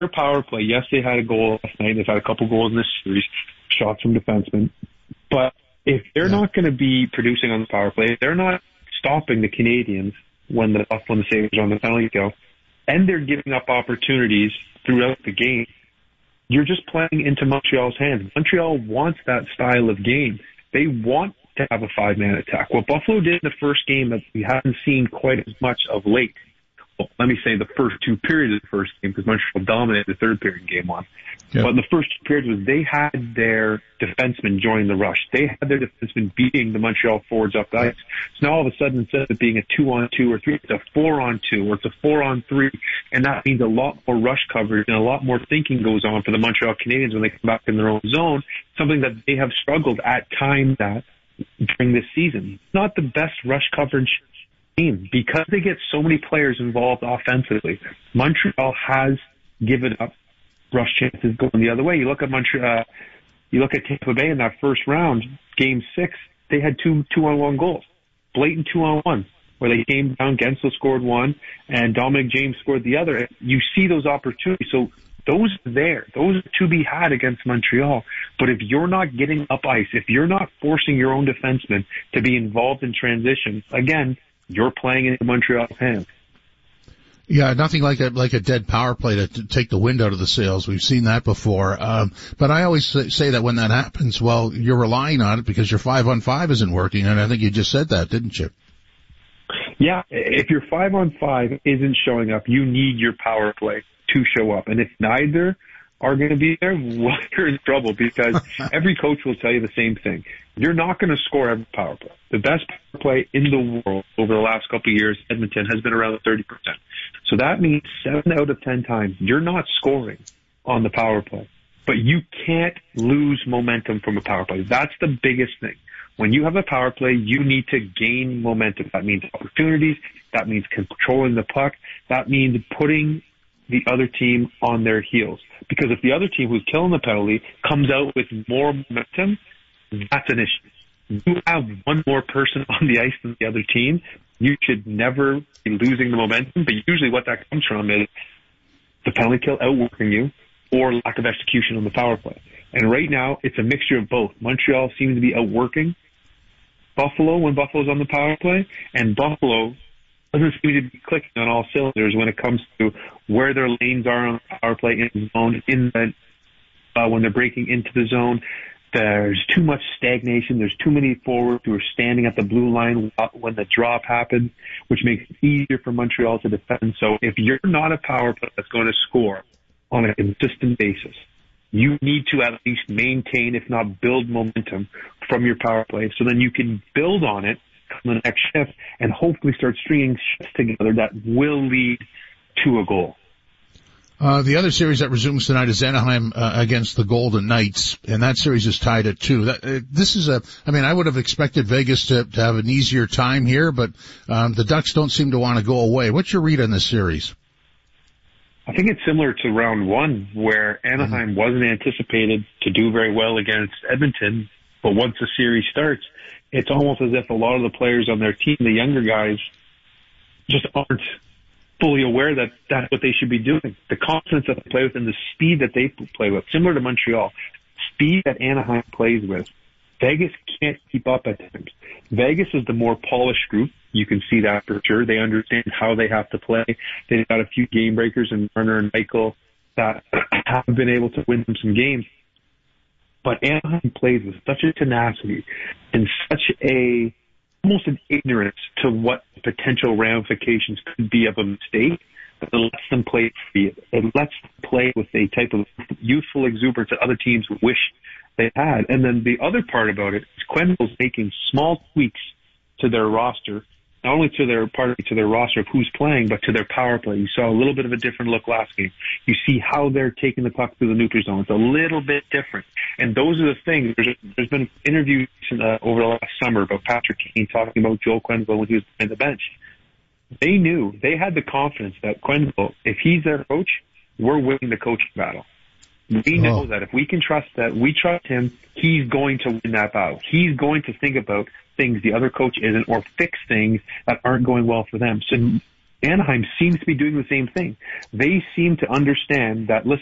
their power play, yes, they had a goal last night. They've had a couple goals in this series, shots from defensemen. But if they're not going to be producing on the power play, if they're not stopping the Canadians when the Sabres are on the penalty kill, and they're giving up opportunities throughout the game, you're just playing into Montreal's hands. Montreal wants that style of game. They want to have a five-man attack. What Buffalo did in the first game that we haven't seen quite as much of late. Well, let me say the first two periods of the first game, because Montreal dominated the third period game one. Yep. But in the first two periods was they had their defensemen join the rush. They had their defensemen beating the Montreal forwards up the ice. So now all of a sudden, instead of it being a 2-on-2 or 3, it's a 4-on-2 or it's a 4-on-3. And that means a lot more rush coverage and a lot more thinking goes on for the Montreal Canadiens when they come back in their own zone, something that they have struggled at times at during this season. It's not the best rush coverage team because they get so many players involved offensively. Montreal has given up rush chances going the other way. You look at Montreal, you look at Tampa Bay in that first round, Game 6, they had two-on-one goals, blatant 2-on-1, where they came down, Gensel scored one, and Dominic James scored the other. You see those opportunities. So those are there. Those are to be had against Montreal. But if you're not getting up ice, if you're not forcing your own defensemen to be involved in transition, again, you're playing into Montreal's hands. Yeah, nothing like a dead power play to take the wind out of the sails. We've seen that before. But I always say that when that happens, well, you're relying on it because your 5-on-5 isn't working. And I think you just said that, didn't you? Yeah, if your 5-on-5 isn't showing up, you need your power play to show up. And if neither are going to be there, well, you're in trouble because every coach will tell you the same thing. You're not going to score every power play. The best power play in the world over the last couple of years, Edmonton, has been around 30%. So that means 7 out of 10 times you're not scoring on the power play. But you can't lose momentum from a power play. That's the biggest thing. When you have a power play, you need to gain momentum. That means opportunities. That means controlling the puck. That means putting the other team on their heels. Because if the other team who's killing the penalty comes out with more momentum, that's an issue. You have one more person on the ice than the other team, you should never be losing the momentum. But usually what that comes from is the penalty kill outworking you or lack of execution on the power play. And right now, it's a mixture of both. Montreal seems to be outworking Buffalo when Buffalo's on the power play, and Buffalo doesn't seem to be clicking on all cylinders when it comes to where their lanes are on the power play in the zone, when they're breaking into the zone. There's too much stagnation. There's too many forwards who are standing at the blue line when the drop happens, which makes it easier for Montreal to defend. So if you're not a power play that's going to score on a consistent basis, you need to at least maintain, if not build momentum from your power play so then you can build on it on the next shift and hopefully start stringing shifts together that will lead to a goal. The other series that resumes tonight is Anaheim against the Golden Knights, and that series is tied at 2. I would have expected Vegas to have an easier time here, but the Ducks don't seem to want to go away. What's your read on this series? I think it's similar to round one, where Anaheim wasn't anticipated to do very well against Edmonton, but once the series starts, it's almost as if a lot of the players on their team, the younger guys, just aren't fully aware that that's what they should be doing. The confidence that they play with and the speed that they play with, similar to Montreal, speed that Anaheim plays with, Vegas can't keep up at times. Vegas is the more polished group. You can see that for sure. They understand how they have to play. They've got a few game breakers in Turner and Michael that have been able to win them some games. But Anaheim plays with such a tenacity and such almost an ignorance to what potential ramifications could be of a mistake. It lets them play free. It lets them play with a type of youthful exuberance that other teams wish they had. And then the other part about it is Quenneville's making small tweaks to their roster, not only to their roster of who's playing, but to their power play. You saw a little bit of a different look last game. You see how they're taking the puck through the neutral zone. It's a little bit different. And those are the things. There's been interviews over the last summer about Patrick Kane talking about Joel Quenneville when he was on the bench. They knew, they had the confidence that Quenneville, if he's their coach, we're winning the coaching battle. We know that if we can trust him, he's going to win that battle. He's going to think about things the other coach isn't or fix things that aren't going well for them. So Anaheim seems to be doing the same thing. They seem to understand that, listen,